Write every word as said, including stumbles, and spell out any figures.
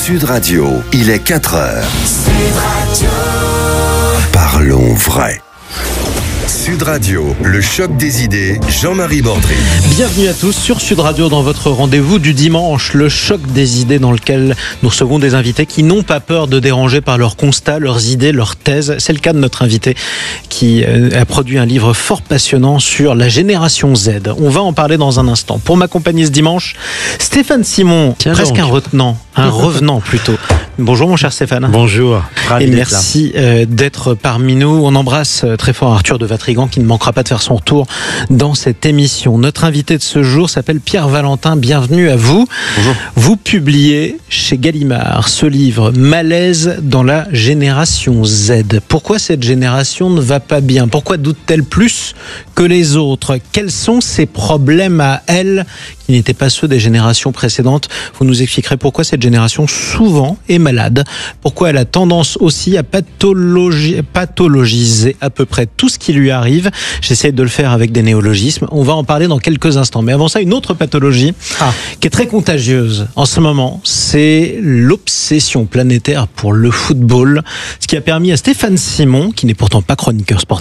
Sud Radio, il est quatre heures. Sud Radio. Parlons vrai. Sud Radio, le choc des idées, Jean-Marie Bordry. Bienvenue à tous sur Sud Radio dans votre rendez-vous du dimanche, le choc des idées dans lequel nous recevons des invités qui n'ont pas peur de déranger par leurs constats, leurs idées, leurs thèses. C'est le cas de notre invité qui a produit un livre fort passionnant sur la génération Z. On va en parler dans un instant. Pour m'accompagner ce dimanche, Stéphane Simon, Tiens presque donc. un retenant, un revenant plutôt. Bonjour mon cher Stéphane. Bonjour. Et merci euh, d'être parmi nous. On embrasse euh, très fort Arthur de Vatrigan qui ne manquera pas de faire son retour dans cette émission. Notre invité de ce jour s'appelle Pierre Valentin. Bienvenue à vous. Bonjour. Vous publiez chez Gallimard ce livre Malaise dans la génération Z. Pourquoi cette génération ne va pas bien? Pourquoi doute-t-elle plus que les autres? Quels sont ses problèmes à elle qui n'étaient pas ceux des générations précédentes? Vous nous expliquerez pourquoi cette génération souvent est malade, pourquoi elle a tendance aussi à pathologi- pathologiser à peu près tout ce qui lui arrive. J'essaie de le faire avec des néologismes. On va en parler dans quelques instants. Mais avant ça, une autre pathologie ah. qui est très contagieuse en ce moment, c'est l'obsession planétaire pour le football. Ce qui a permis à Stéphane Simon, qui n'est pourtant pas chroniqueur sportif,